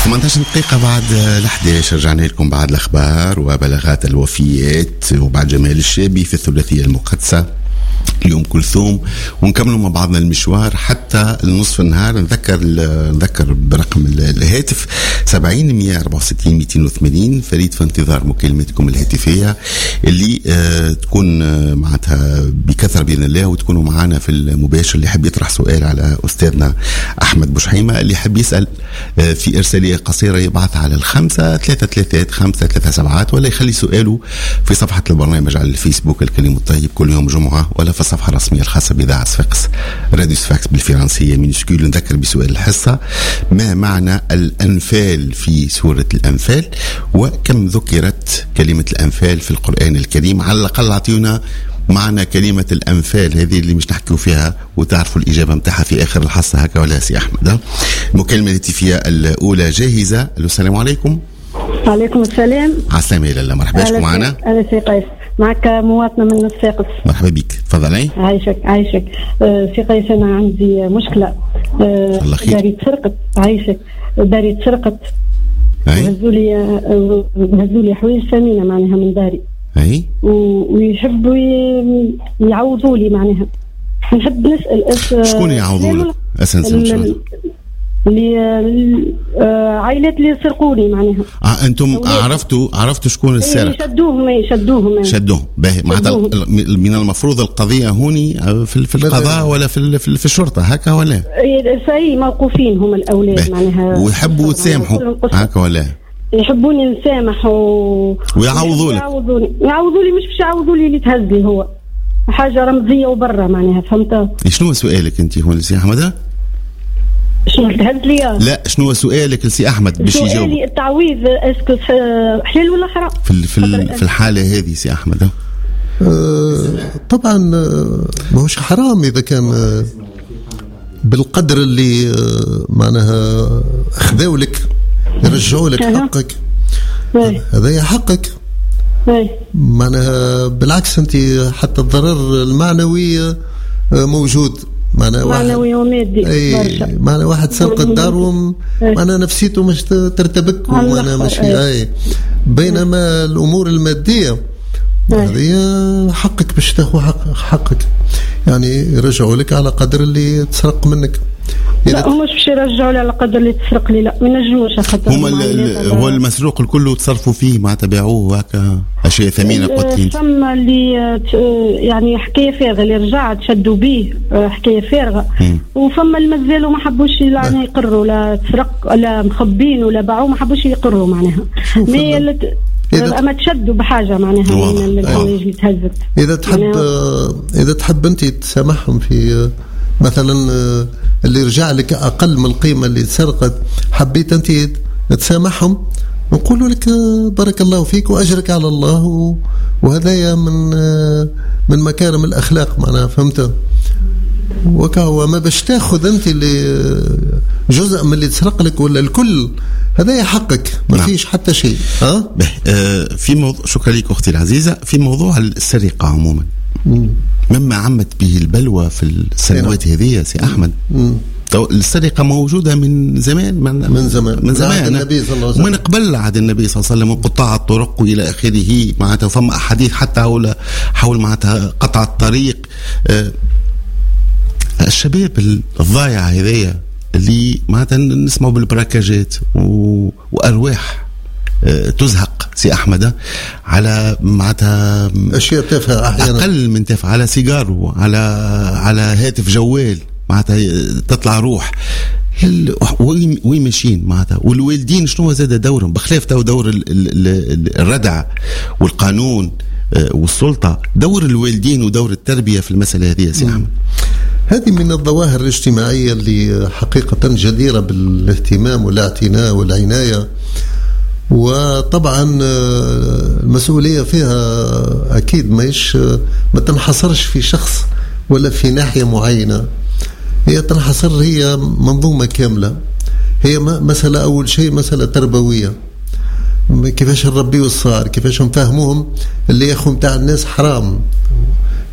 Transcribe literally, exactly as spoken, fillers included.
ثمانية عشر دقيقة بعد الأحداش رجعنا لكم بعد الأخبار وبلاغات الوفيات وبعد جمال الشابي في الثلاثية المقدسة اليوم كلثوم، ونكملوا مع بعضنا المشوار حتى النصف النهار. نذكر نذكر برقم الهاتف سبعين مية أربعة وستين مئتين وثمانين. فريد في انتظار مكالمتكم الهاتفية اللي آه تكون آه معناتها بكثرة بإذن الله، وتكونوا معنا في المباشر. اللي حب يطرح سؤال على أستاذنا أحمد بوشحيمة، اللي حب يسأل آه في إرسالية قصيرة يبعث على الخمسة ثلاثة ثلاثات خمسة ثلاثة سبعات، ولا يخلي سؤاله في صفحة البرنامج على الفيسبوك الكلم الطيب كل يوم جمعة، ولا في الصفحة الرسمية الخاصة بإذاعة صفاقس راديو صفاقس بالفرنسية مينسكول. نذكر بسؤال الحصة: ما معنى الأنفال في سورة الأنفال؟ وكم ذكرت كلمة الأنفال في القرآن الكريم؟ على الأقل أعطينا معنى كلمة الأنفال هذه اللي مش نحكيو فيها وتعرفوا الإجابة متاعها في آخر الحصة، هكا ولا سي أحمد؟ المكالمة الهاتفية الأولى جاهزة. السلام عليكم. وعليكم السلام. عسلامة الله، مرحبا بكم معنا. أنا سي قيس، معك مواطنة من صفاقس. مرحبا بك، تفضلي. عايشك عايشك أه سي قيس، أنا عندي مشكلة. أه الله خير. داري تسرقت. عايشك داري تسرقت. هزوا لي هزوا لي حوايج ثمينة معناها من داري. أي. ويحبوا يعوضوا لي معناها. نحب نسأل شكون يعوضوا لك؟ أساسا اللي عائلات اللي سرقوني معناها. آه انتم عرفتوا عرفتوا شكون السارق؟ شدوهم شدوهم شدوهم باهي. معناتها من المفروض القضيه هوني في, في القضاء ولا في في, في الشرطه هكا ولا؟ صحيح، موقوفين هم الاولاد معناها، ويحبوا يتسامحوا هكا ولا؟ يحبوني نسامح و... ويعوضوا لك. يعوضوني يعوضوا لي، مش باش يعوضوا لي اللي تهز لي هو حاجه رمزيه وبرا معناها، فهمت؟ شنو سؤالك انت هون سي احمد؟ شنو تهز لي؟ لا، شنو سؤالك لسي احمد باش يجاوب؟ سؤالي التعويض اسكو حلال ولا حرام في في, في الحاله هذه سي احمد؟ أه طبعا ماهوش حرام اذا كان بالقدر اللي معناها اخذوا لك يرجعوا لك حقك، هذا حقك. معناها بالعكس انت حتى الضرر المعنوي موجود، معناها معنوي ومادي برشا. معناها واحد سرق الدار معناها نفسيته مش ترتبك ومعناها مش اي، بينما الامور الماديه هذه حقك باش تاخذ حق حقك، يعني يرجعوا لك على قدر اللي تسرق منك. لا مش باش يرجعوا لي على قدر اللي تسرق لي، لا ما نجموش خاطر هما هو المسروق الكل تصرفوا فيه معناتها باعوه هكا اشياء ثمينه قلت انت. ثم اللي يعني حكايه فارغه اللي رجعت شدوا به حكايه فارغه، وفما المازالوا ما حبوش يعني يقروا لا تسرق ولا مخبين ولا باعوه، ما حبوش يقروا معناها. مي اما تشدوا بحاجه معناها من الحوايج اللي تهزت. اذا تحب اذا تحب انت تسامحهم في مثلا اللي رجع لك اقل من القيمه اللي سرقت، حبيت انت تسامحهم، نقولوا لك بارك الله فيك واجرك على الله، وهذا من من مكارم الاخلاق معناها، فهمت؟ وكهو ما باش تاخذ انت اللي جزء من اللي تسرق لك ولا الكل، هذا حقك ما نعم. فيش حتى شيء. ها أه في موضوع، شكرا لك اختي العزيزه، في موضوع السرقه عموما مم. مما عمت به البلوى في السنوات هذه يا سي احمد. مم. السرقه موجوده من زمان، من, من زمان من زمان النبي صلى الله عليه وسلم، من قبل عهد النبي صلى الله عليه وسلم، وقطاع الطرق والى اخره معناتها. فما احاديث حتى حول حول معناتها قطع الطريق. أه الشباب الضايع هذيا اللي معناتها نسمعوا بالبراكاجات وارواح أه تزهق سي احمد على معناتها اشياء تافهه احيانا، اقل من تافهه، على سيجارو، على على هاتف جوال معناتها تطلع روح. وين ماشيين معناتها؟ والوالدين شنو زاد دورهم بخلاف تو دور ال ال ال الردع والقانون والسلطه، دور الوالدين ودور التربيه في المساله هذه يا سي احمد. هذه من الظواهر الاجتماعيه اللي حقيقه جديره بالاهتمام والاعتناء والعنايه، وطبعا المسؤوليه فيها اكيد ماهيش ما تنحصرش في شخص ولا في ناحيه معينه، هي تنحصر هي منظومه كامله. هي مساله اول شيء مساله تربويه، كيفاش نربيو الصغار، كيفاش نفهموهم اللي ياخذ تاع الناس حرام،